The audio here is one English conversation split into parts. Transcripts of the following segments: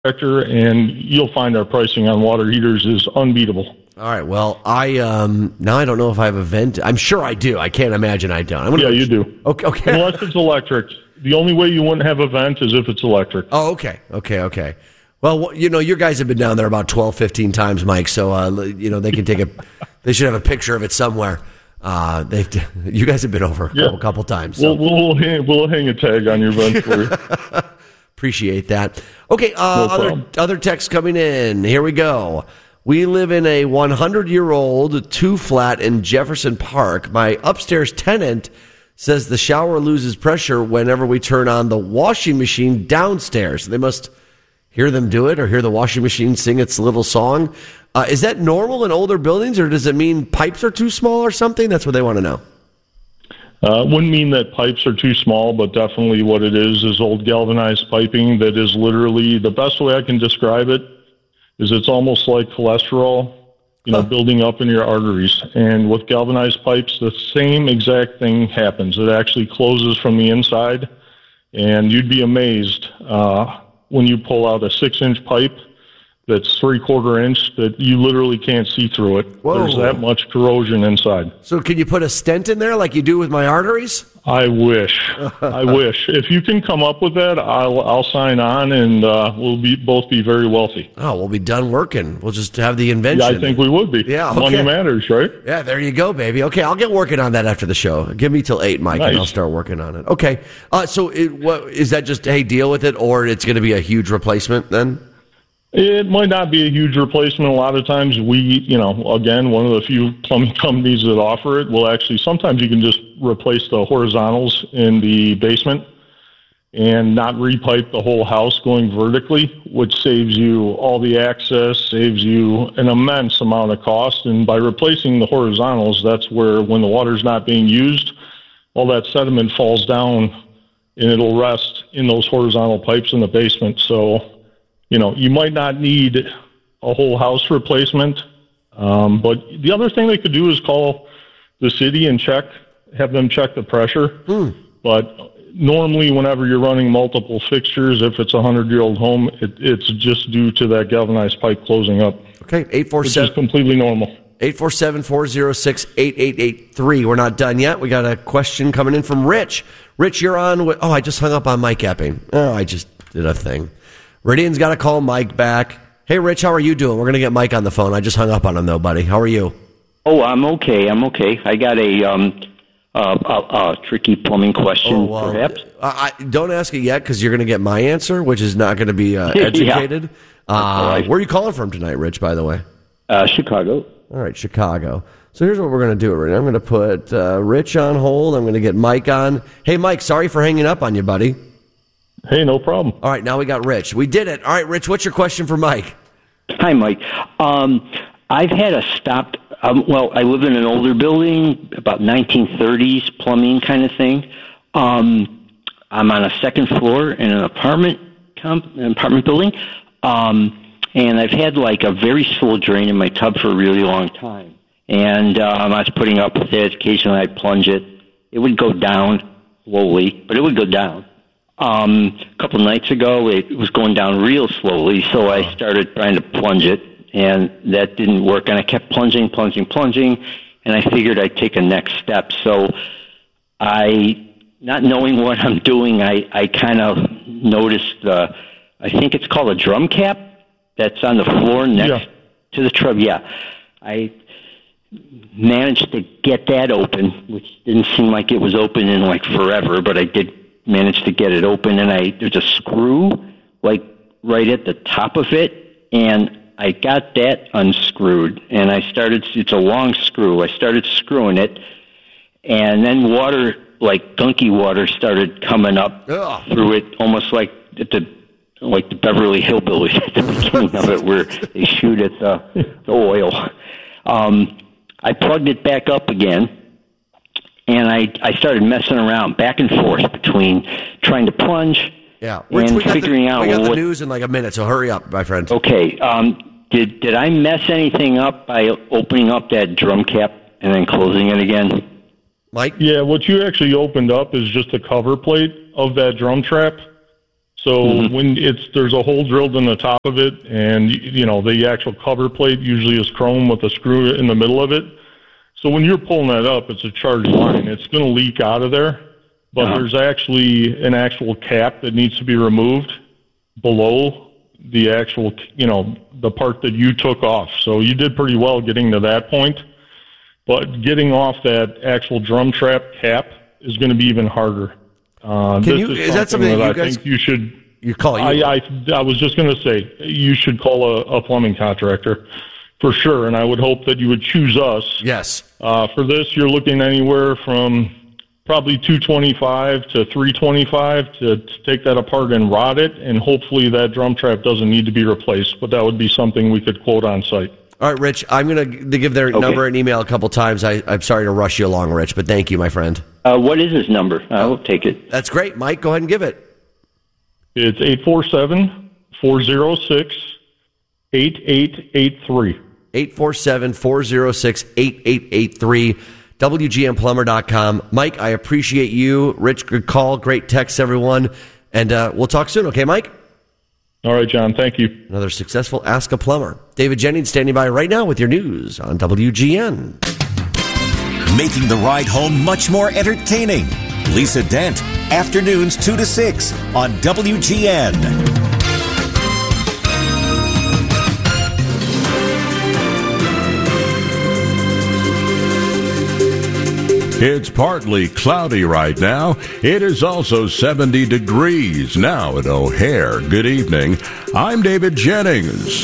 contractor, and you'll find our pricing on water heaters is unbeatable. All right. Well, now I don't know if I have a vent. I'm sure I do. I can't imagine I don't. You do. Okay. Unless it's electric. The only way you wouldn't have a vent is if it's electric. Oh, okay. Well, your guys have been down there about 12, 15 times, Mike. So, they can they should have a picture of it somewhere. You guys have been over a couple times. So. We'll hang a tag on your vent for you. Appreciate that. Okay. Other texts coming in. Here we go. We live in a 100-year-old 2-flat in Jefferson Park. My upstairs tenant says the shower loses pressure whenever we turn on the washing machine downstairs. They must hear them do it or hear the washing machine sing its little song. Is that normal in older buildings, or does it mean pipes are too small or something? That's what they want to know. It wouldn't mean that pipes are too small, but definitely what it is old galvanized piping that is literally, the best way I can describe it is it's almost like cholesterol, building up in your arteries. And with galvanized pipes, the same exact thing happens. It actually closes from the inside, and you'd be amazed when you pull out a 6-inch pipe that's 3/4 inch that you literally can't see through it. Whoa. There's that much corrosion inside. So can you put a stent in there like you do with my arteries? I wish. If you can come up with that, I'll sign on, and we'll both be very wealthy. Oh, we'll be done working. We'll just have the invention. Yeah, I think we would be. Yeah, okay. Money matters, right? Yeah, there you go, baby. Okay, I'll get working on that after the show. Give me till 8, Mike, nice. And I'll start working on it. Okay. So is that just, hey, deal with it, or it's going to be a huge replacement then? It might not be a huge replacement. A lot of times again, one of the few plumbing companies that offer it will actually, sometimes you can just replace the horizontals in the basement and not repipe the whole house going vertically, which saves you all the access, saves you an immense amount of cost. And by replacing the horizontals, that's where when the water's not being used, all that sediment falls down and it'll rest in those horizontal pipes in the basement. So, you might not need a whole house replacement, but the other thing they could do is call the city and have them check the pressure. But normally whenever you're running multiple fixtures, if it's a 100-year-old home, it's just due to that galvanized pipe closing up. Okay, 847. Which is completely normal. 847-406-8883. We're not done yet. We got a question coming in from Rich. Rich, you're on. I just hung up on Mike Epping. Oh, I just did a thing. Ridian's got to call Mike back. Hey, Rich, how are you doing? We're going to get Mike on the phone. I just hung up on him, though, buddy. How are you? Oh, I'm okay. I got a tricky plumbing question, perhaps. Don't ask it yet, because you're going to get my answer, which is not going to be educated. Right. Where are you calling from tonight, Rich, by the way? Chicago. All right, Chicago. So here's what we're going to do. I'm going to put Rich on hold. I'm going to get Mike on. Hey, Mike, sorry for hanging up on you, buddy. Hey, no problem. All right, now we got Rich. We did it. All right, Rich, what's your question for Mike? Hi, Mike. I've had a stopped. I live in an older building, about 1930s plumbing kind of thing. I'm on a second floor in an apartment building, and I've had like a very slow drain in my tub for a really long time. And I was putting up with it. Occasionally, I'd plunge it. It would go down slowly, but it would go down. A couple nights ago, it was going down real slowly, so I started trying to plunge it, and that didn't work. And I kept plunging, and I figured I'd take a next step. So not knowing what I'm doing, I kind of noticed, I think it's called a drum cap that's on the floor next to the tub. Yeah, I managed to get that open, which didn't seem like it was open in like forever, but I did managed to get it open, and there's a screw like right at the top of it, and I got that unscrewed, and it's a long screw. I started screwing it, and then water, like gunky water, started coming up through it, almost like the Beverly Hillbillies at the beginning of it, where they shoot at the oil. I plugged it back up again, and I started messing around back and forth between trying to plunge and figuring out. We got the news in like a minute, so hurry up, my friend. Okay. Did I mess anything up by opening up that drum cap and then closing it again? Mike? Yeah, what you actually opened up is just the cover plate of that drum trap. So when there's a hole drilled in the top of it, and the actual cover plate usually is chrome with a screw in the middle of it. So when you're pulling that up, it's a charged line. It's going to leak out of there, but there's actually an actual cap that needs to be removed below the actual, the part that you took off. So you did pretty well getting to that point, but getting off that actual drum trap cap is going to be even harder. Is that something that I think you should? You call it. I was just going to say you should call a plumbing contractor for sure, and I would hope that you would choose us. Yes. For this, you're looking anywhere from probably $225 to $325 to take that apart and rot it, and hopefully that drum trap doesn't need to be replaced. But that would be something we could quote on site. All right, Rich, I'm going to give their number and email a couple times. I'm sorry to rush you along, Rich, but thank you, my friend. What is his number? I'll take it. That's great. Mike, go ahead and give it. It's 847-406-8883. 847-406-8883. WGNplumber.com. Mike, I appreciate you. Rich, good call. Great text, everyone. And we'll talk soon. Okay, Mike? All right, John. Thank you. Another successful Ask a Plumber. David Jennings standing by right now with your news on WGN. Making the ride home much more entertaining. Lisa Dent, afternoons 2 to 6 on WGN. It's partly cloudy right now. It is also 70 degrees now at O'Hare. Good evening. I'm David Jennings.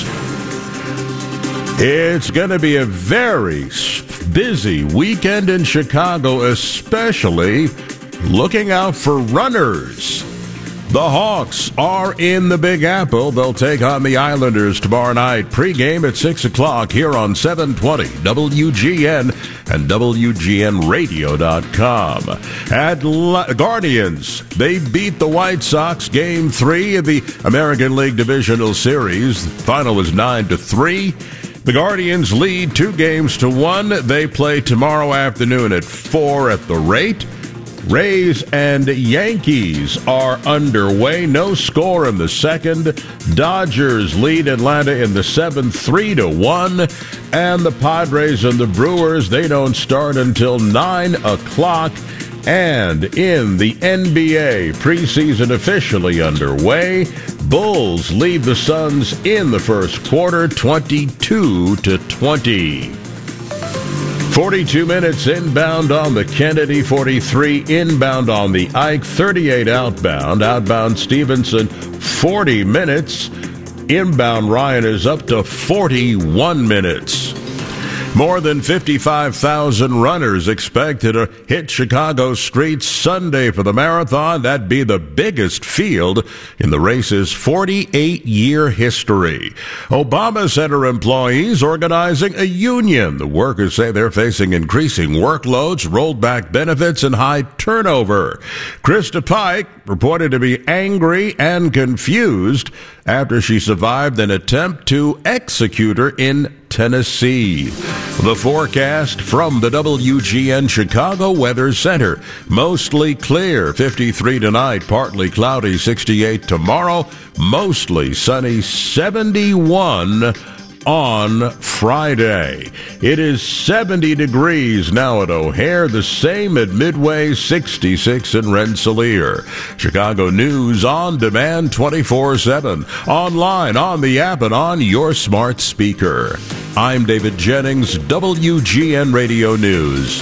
It's going to be a very busy weekend in Chicago, especially looking out for runners. The Hawks are in the Big Apple. They'll take on the Islanders tomorrow night. Pre-game at 6 o'clock here on 720 WGN and WGNradio.com. At Guardians, they beat the White Sox Game 3 of the American League Divisional Series. The final was 9-3. The Guardians lead 2-1. They play tomorrow afternoon at 4 at the Rate. Rays and Yankees are underway. No score in the second. Dodgers lead Atlanta in the 7th, 3-1. And the Padres and the Brewers, they don't start until 9 o'clock. And in the NBA, preseason officially underway. Bulls lead the Suns in the first quarter, 22-20. 42 minutes inbound on the Kennedy, 43 inbound on the Ike, 38 outbound. Outbound Stevenson, 40 minutes. Inbound Ryan is up to 41 minutes. More than 55,000 runners expected to hit Chicago streets Sunday for the marathon. That'd be the biggest field in the race's 48-year history. Obama Center employees organizing a union. The workers say they're facing increasing workloads, rolled back benefits, and high turnover. Krista Pike reported to be angry and confused after she survived an attempt to execute her in Tennessee. The forecast from the WGN Chicago Weather Center. Mostly clear, 53 tonight, partly cloudy, 68 tomorrow, mostly sunny, 71 on Friday. It is 70 degrees now at O'Hare, the same at Midway, 66 in Rensselaer. Chicago News on demand 24/7, online, on the app, and on your smart speaker. I'm David Jennings, WGN Radio News.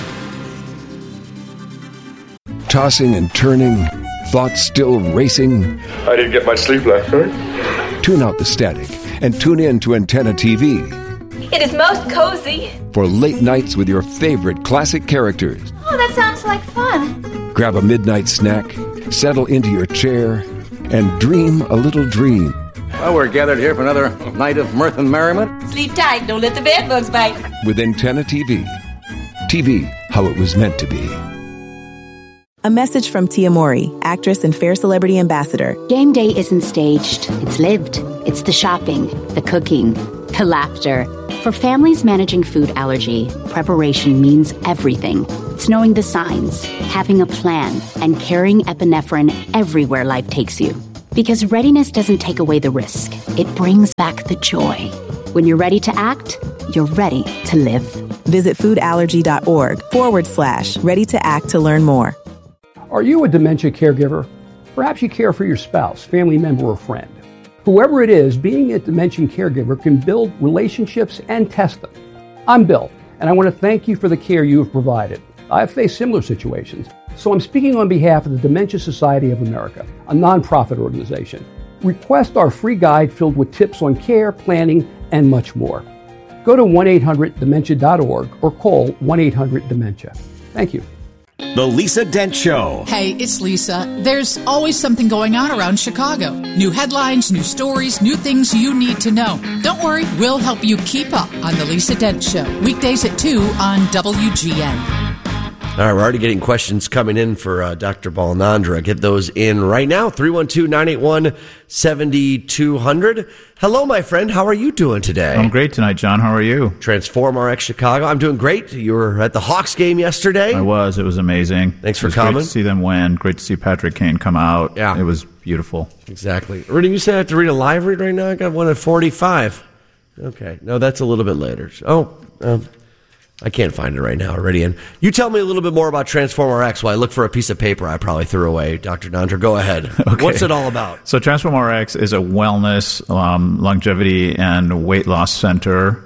Tossing and turning, thoughts still racing. I didn't get much sleep last night. Tune out the static and tune in to Antenna TV. It is most cozy. For late nights with your favorite classic characters. Oh, that sounds like fun. Grab a midnight snack, settle into your chair, and dream a little dream. Well, we're gathered here for another night of mirth and merriment. Sleep tight, don't let the bed bugs bite. With Antenna TV. TV, how it was meant to be. A message from Tia Mowry, actress and Fair Celebrity Ambassador. Game day isn't staged. It's lived. It's the shopping, the cooking, the laughter. For families managing food allergy, preparation means everything. It's knowing the signs, having a plan, and carrying epinephrine everywhere life takes you. Because readiness doesn't take away the risk. It brings back the joy. When you're ready to act, you're ready to live. Visit foodallergy.org/ready to act to learn more. Are you a dementia caregiver? Perhaps you care for your spouse, family member, or friend. Whoever it is, being a dementia caregiver can build relationships and test them. I'm Bill, and I want to thank you for the care you have provided. I've faced similar situations, so I'm speaking on behalf of the Dementia Society of America, a nonprofit organization. Request our free guide filled with tips on care, planning, and much more. Go to 1-800-DEMENTIA.org or call 1-800-DEMENTIA. Thank you. The Lisa Dent Show. Hey, it's Lisa. There's always something going on around Chicago. New headlines, new stories, new things you need to know. Don't worry, we'll help you keep up on The Lisa Dent Show. Weekdays at 2 on WGN. All right, we're already getting questions coming in for Dr. Balnandra. Get those in right now, 312-981-7200. Hello, my friend. How are you doing today? I'm great tonight, John. How are you? Transform RX Chicago. I'm doing great. You were at the Hawks game yesterday. I was. It was amazing. Thanks for coming. Great to see them win. Great to see Patrick Kane come out. Yeah. It was beautiful. Exactly. Rudy, you said I have to read a live read right now? I got one at 45. Okay. No, that's a little bit later. I can't find it right now already. And you tell me a little bit more about Transform RX while I look for a piece of paper I probably threw away. Dr. Nandra, go ahead. Okay. What's it all about? So Transform RX is a wellness, longevity, and weight loss center.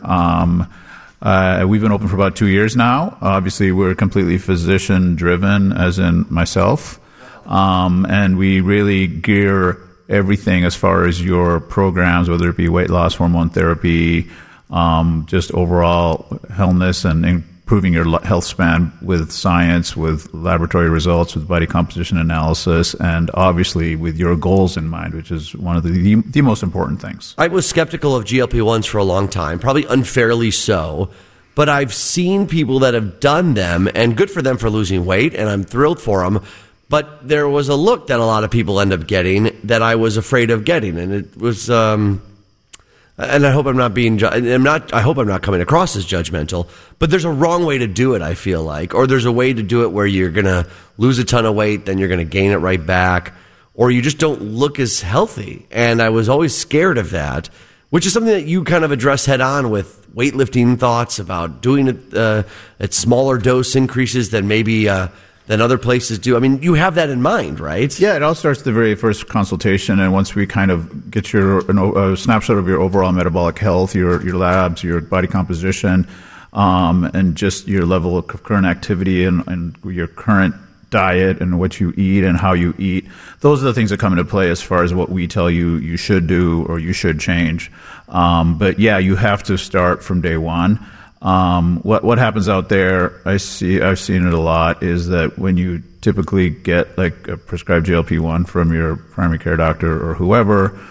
We've been open for about 2 years now. Obviously, we're completely physician-driven, as in myself. And we really gear everything as far as your programs, whether it be weight loss, hormone therapy, just overall wellness and improving your health span with science, with laboratory results, with body composition analysis, and obviously with your goals in mind, which is one of the most important things. I was skeptical of GLP-1s for a long time, probably unfairly so, but I've seen people that have done them, and good for them for losing weight, and I'm thrilled for them. But there was a look that a lot of people end up getting that I was afraid of getting, and it was... And I hope I'm not being. I hope I'm not coming across as judgmental. But there's a wrong way to do it, I feel like, or there's a way to do it where you're gonna lose a ton of weight, then you're gonna gain it right back, or you just don't look as healthy. And I was always scared of that, which is something that you kind of address head on with weightlifting thoughts about doing it at smaller dose increases than maybe than other places do. I mean, you have that in mind, right? Yeah, it all starts at the very first consultation, and once we kind of get a snapshot of your overall metabolic health, your labs, your body composition, and just your level of current activity and your current diet and what you eat and how you eat, those are the things that come into play as far as what we tell you you should do or you should change. But yeah, you have to start from day one. What happens out there, I've seen it a lot, is that when you typically get like a prescribed GLP-1 from your primary care doctor or whoever,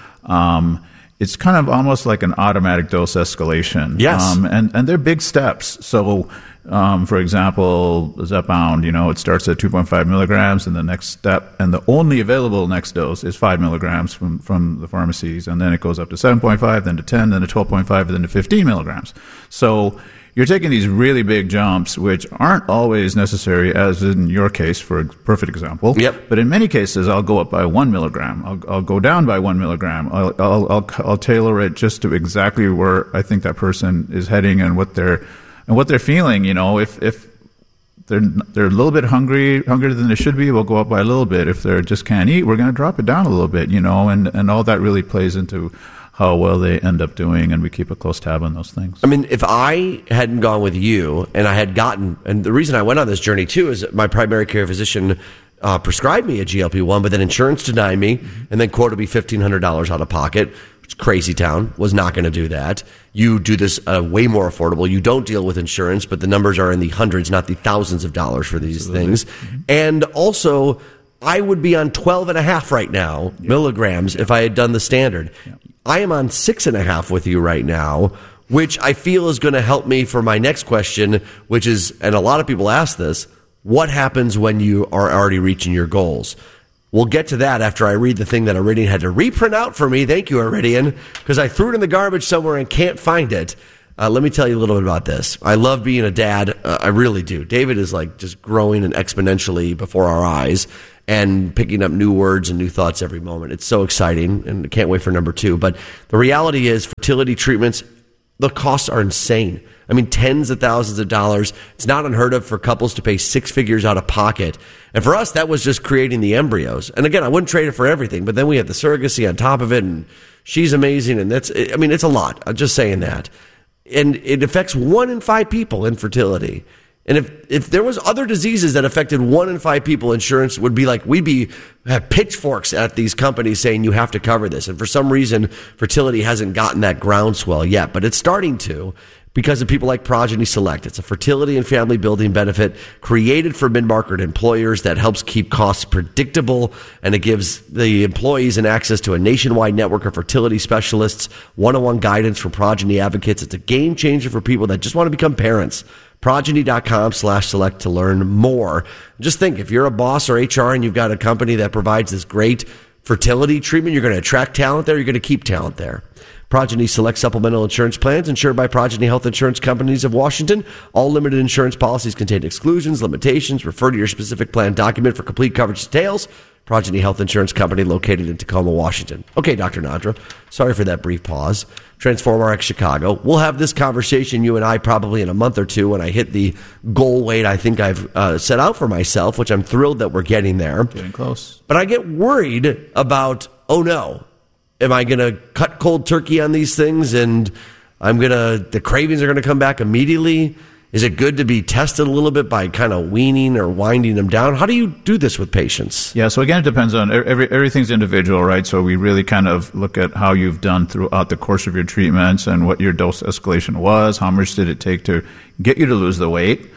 it's kind of almost like an automatic dose escalation. Yes. And they're big steps. So, for example, Zepbound, it starts at 2.5 milligrams, and the next step, and the only available next dose is 5 milligrams from the pharmacies, and then it goes up to 7.5, then to 10, then to 12.5, and then to 15 milligrams. So you're taking these really big jumps, which aren't always necessary, as in your case, for a perfect example. Yep. But in many cases, I'll go up by 1 milligram. I'll go down by 1 milligram. I'll tailor it just to exactly where I think that person is heading and what they're feeling. If they're a little bit hungrier than they should be, we'll go up by a little bit. If they just can't eat, we're going to drop it down a little bit. And all that really plays into how well they end up doing, and we keep a close tab on those things. I mean, if I hadn't gone with you, and I had gotten, and the reason I went on this journey too is my primary care physician prescribed me a GLP-1, but then insurance denied me, and then quoted me $1,500 out of pocket. It's crazy town. Was not going to do that. You do this way more affordable. You don't deal with insurance, but the numbers are in the hundreds, not the thousands of dollars for these things. Mm-hmm. And also, I would be on 12.5 right now, milligrams, if I had done the standard. Yeah. I am on 6.5 with you right now, which I feel is going to help me for my next question, which is, and a lot of people ask this, what happens when you are already reaching your goals? We'll get to that after I read the thing that Iridian had to reprint out for me. Thank you, Iridian, because I threw it in the garbage somewhere and can't find it. Let me tell you a little bit about this. I love being a dad. I really do. David is like just growing and exponentially before our eyes. and picking up new words and new thoughts every moment. It's so exciting, and I can't wait for number 2. But the reality is fertility treatments, the costs are insane. I mean, tens of thousands of dollars. It's not unheard of for couples to pay 6 figures out of pocket. And for us, that was just creating the embryos. And again, I wouldn't trade it for everything, but then we had the surrogacy on top of it, and she's amazing. And it's a lot. I'm just saying that. And it affects 1 in 5 people, infertility. And if there was other diseases that affected 1 in 5 people, insurance would be like, we'd have pitchforks at these companies saying you have to cover this. And for some reason, fertility hasn't gotten that groundswell yet, but it's starting to because of people like Progeny Select. It's a fertility and family building benefit created for mid-market employers that helps keep costs predictable, and it gives the employees an access to a nationwide network of fertility specialists, one-on-one guidance from Progeny advocates. It's a game changer for people that just want to become parents. Progeny.com/select to learn more. Just think, if you're a boss or HR and you've got a company that provides this great fertility treatment, you're going to attract talent there, you're going to keep talent there. Progeny Select supplemental insurance plans insured by Progeny Health Insurance Companies of Washington. All limited insurance policies contain exclusions, limitations. Refer to your specific plan document for complete coverage details. Progeny Health Insurance Company located in Tacoma, Washington. Okay, Dr. Nadra, sorry for that brief pause. Transform RX Chicago. We'll have this conversation, you and I, probably in a month or two when I hit the goal weight I think I've set out for myself, which I'm thrilled that we're getting there. Getting close. But I get worried about, oh no, am I going to cut cold turkey on these things and the cravings are going to come back immediately? Is it good to be tested a little bit by kind of weaning or winding them down? How do you do this with patients? Yeah, so again, it depends on everything's individual, right? So we really kind of look at how you've done throughout the course of your treatments and what your dose escalation was. How much did it take to get you to lose the weight?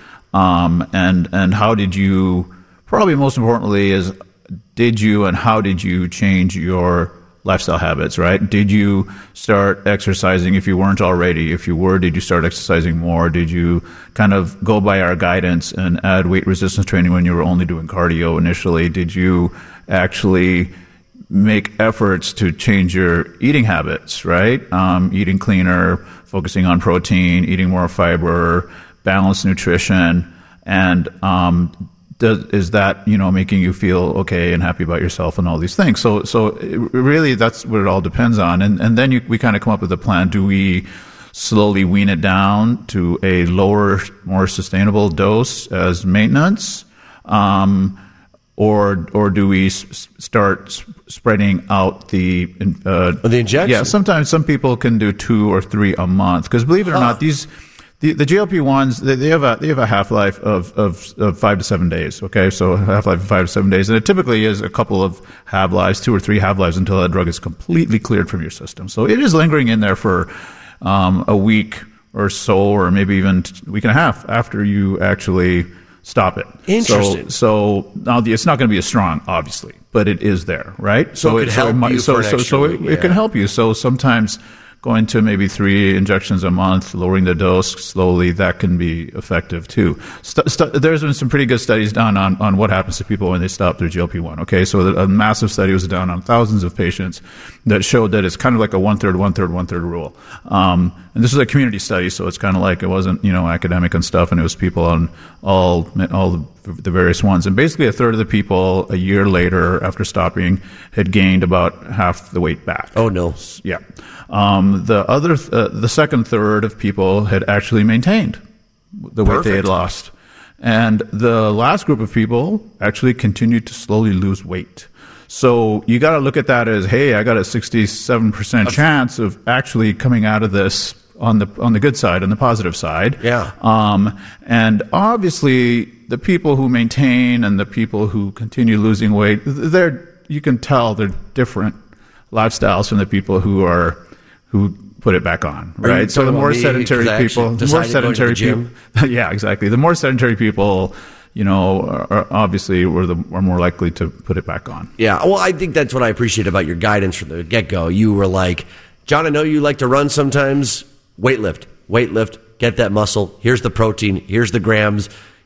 And how did you, probably most importantly is, did you and how did you change your lifestyle habits, right? Did you start exercising if you weren't already? If you were, did you start exercising more? Did you kind of go by our guidance and add weight resistance training when you were only doing cardio initially? Did you actually make efforts to change your eating habits, right? Eating cleaner, focusing on protein, eating more fiber, balanced nutrition, and is that, making you feel okay and happy about yourself and all these things? So really that's what it all depends on. And then we kind of come up with a plan. Do we slowly wean it down to a lower, more sustainable dose as maintenance? Or do we start spreading out the injection? Yeah, sometimes some people can do 2 or 3 a month, because believe it or not, the GLP-1s, they have a half-life of 5 to 7 days. Okay, so a half-life of 5 to 7 days, and it typically is a couple of half-lives, 2 or 3 half-lives until that drug is completely cleared from your system. So it is lingering in there for a week or so, or maybe even a week and a half after you actually stop it. Interesting. So now it's not going to be as strong, obviously, but it is there, right? So it can help you for an extra week. It can help you. So sometimes going to maybe 3 injections a month, lowering the dose slowly, that can be effective too. There's been some pretty good studies done on what happens to people when they stop their GLP-1. Okay, so a massive study was done on thousands of patients that showed that it's kind of like a 1/3, 1/3, 1/3 rule. And this is a community study, so it's kind of like it wasn't, academic and stuff, and it was people on all the various ones. And basically a third of the people a year later after stopping had gained about half the weight back. Oh no. Yeah. The second third of people had actually maintained the weight they had lost. And the last group of people actually continued to slowly lose weight. So you got to look at that as, hey, I got a 67% chance of actually coming out of this on the good side, on the positive side. Yeah. And obviously the people who maintain and the people who continue losing weight, you can tell they're different lifestyles from the people who put it back on, right? So the more sedentary people, yeah, exactly. The more sedentary people, are obviously are more likely to put it back on. Yeah. Well, I think that's what I appreciate about your guidance from the get-go. You were like, John, I know you like to run sometimes. Weightlift, get that muscle. Here's the protein. Here's the grams.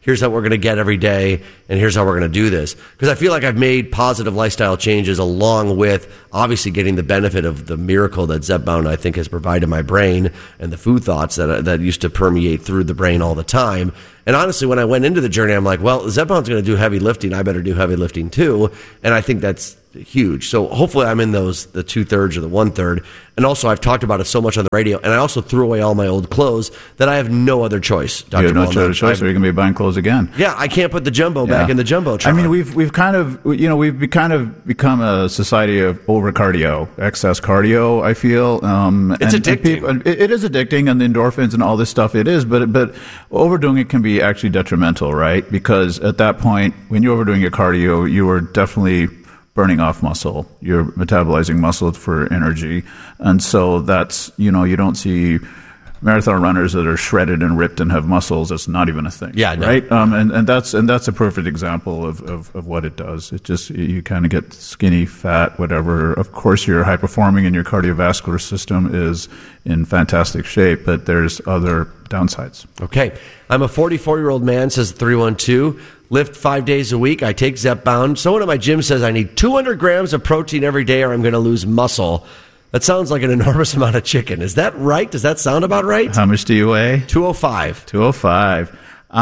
here's how we're going to get every day, and here's how we're going to do this. Because I feel like I've made positive lifestyle changes along with obviously getting the benefit of the miracle that Zepbound, I think, has provided my brain and the food thoughts that used to permeate through the brain all the time. And honestly, when I went into the journey, I'm like, well, Zepbound's going to do heavy lifting. I better do heavy lifting too. And I think that's huge. So hopefully I'm in the 2/3 or the 1/3. And also I've talked about it so much on the radio, and I also threw away all my old clothes that I have no other choice. Dr. You have no other choice, or you're going to be buying clothes again. Yeah, I can't put the jumbo back in the Jumbotron. I mean, we've kind of become a society of over cardio, excess cardio. I feel it's addicting. And it is addicting, and the endorphins and all this stuff. It is, but overdoing it can be actually detrimental, right? Because at that point, when you're overdoing your cardio, you are definitely burning off muscle. You're metabolizing muscle for energy. And so that's, you don't see marathon runners that are shredded and ripped and have muscles. That's not even a thing. Yeah, no. Right? And that's a perfect example of what it does. It just, you kind of get skinny, fat, whatever. Of course, you're high performing and your cardiovascular system is in fantastic shape, but there's other downsides. Okay. I'm a 44-year-old man, says 312. Lift 5 days a week. I take Zepbound. Someone at my gym says I need 200 grams of protein every day or I'm going to lose muscle. That sounds like an enormous amount of chicken. Is that right? Does that sound about right? How much do you weigh? 205. 205.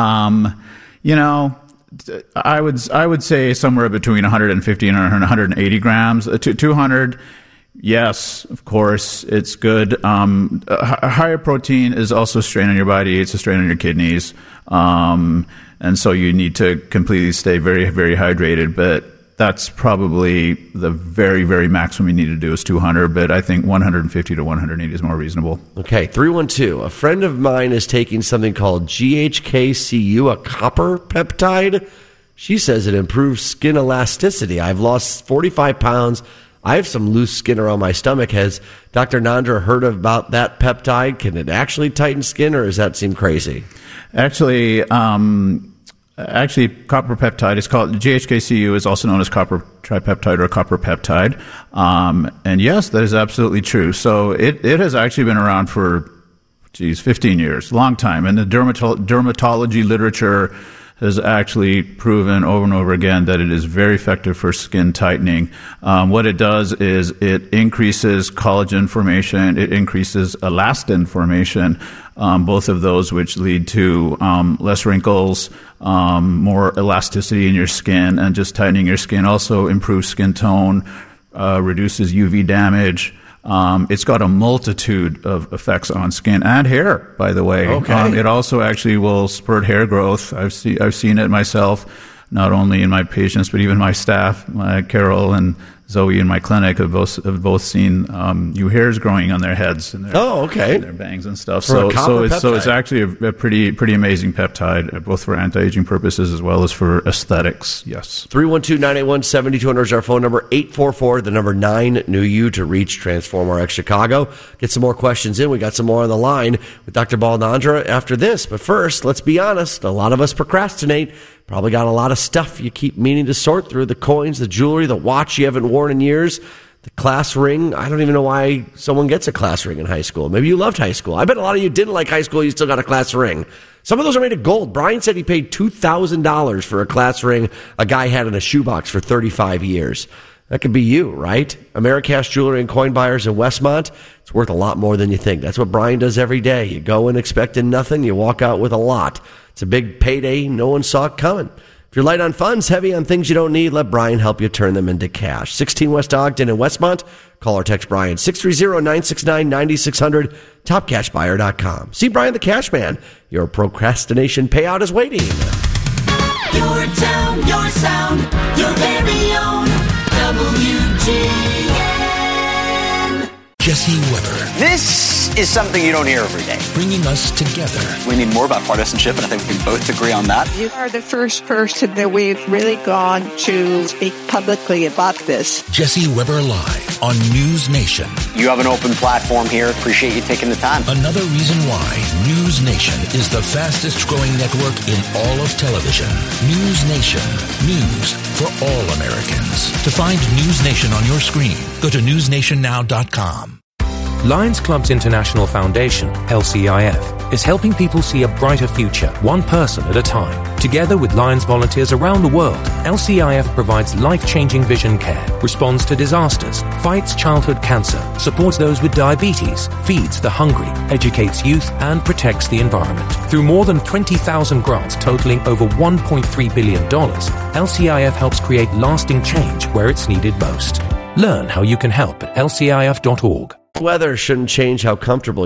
I would say somewhere between 150 and 180 grams. 200. Yes, of course, it's good. Higher protein is also a strain on your body. It's a strain on your kidneys. And so you need to completely stay very, very hydrated. But that's probably the very, very maximum you need to do is 200. But I think 150 to 180 is more reasonable. Okay, 312. A friend of mine is taking something called GHKCU, a copper peptide. She says it improves skin elasticity. I've lost 45 pounds. I have some loose skin around my stomach. Has Dr. Nandra heard about that peptide? Can it actually tighten skin, or does that seem crazy? Actually, copper peptide is called GHKCU, is also known as copper tripeptide or copper peptide. And yes, that is absolutely true. So it has actually been around for 15 years, long time. And the dermatology literature has actually proven over and over again that it is very effective for skin tightening. What it does is it increases collagen formation, it increases elastin formation, both of those which lead to less wrinkles, more elasticity in your skin, and just tightening your skin. Also improves skin tone, reduces UV damage. It's got a multitude of effects on skin and hair, by the way. Okay. It also actually will spurt hair growth. I've seen it myself, not only in my patients, but even my staff, Carol and Zoe in my clinic have both seen new hairs growing on their heads and their bangs and stuff. So it's actually a pretty amazing peptide, both for anti-aging purposes as well as for aesthetics. Yes. 312-981-7200 is our phone number. 844, the number 9, new you to reach Transform RX Chicago. Get some more questions in. We got some more on the line with Dr. Balnandra after this. But first, let's be honest. A lot of us procrastinate. Probably got a lot of stuff you keep meaning to sort through. The coins, the jewelry, the watch you haven't worn in years, the class ring. I don't even know why someone gets a class ring in high school. Maybe you loved high school. I bet a lot of you didn't like high school. You still got a class ring. Some of those are made of gold. Brian said he paid $2,000 for a class ring a guy had in a shoebox for 35 years. That could be you, right? Americash Jewelry and Coin Buyers in Westmont. It's worth a lot more than you think. That's what Brian does every day. You go in expecting nothing. You walk out with a lot. It's a big payday no one saw it coming. If you're light on funds, heavy on things you don't need, let Brian help you turn them into cash. 16 West Ogden in Westmont. Call or text Brian 630-969-9600, topcashbuyer.com. See Brian the Cash Man. Your procrastination payout is waiting. Your town, your sound, your very own WGN. Jesse Weber. This is something you don't hear every day. Bringing us together. We need more about partisanship, and I think we can both agree on that. You are the first person that we've really gone to speak publicly about this. Jesse Weber Live on News Nation. You have an open platform here. Appreciate you taking the time. Another reason why News Nation is the fastest growing network in all of television. News Nation. News for all Americans. To find News Nation on your screen, go to newsnationnow.com. Lions Clubs International Foundation, LCIF, is helping people see a brighter future, one person at a time. Together with Lions volunteers around the world, LCIF provides life-changing vision care, responds to disasters, fights childhood cancer, supports those with diabetes, feeds the hungry, educates youth, and protects the environment. Through more than 20,000 grants totaling over $1.3 billion, LCIF helps create lasting change where it's needed most. Learn how you can help at lcif.org. Weather shouldn't change how comfortable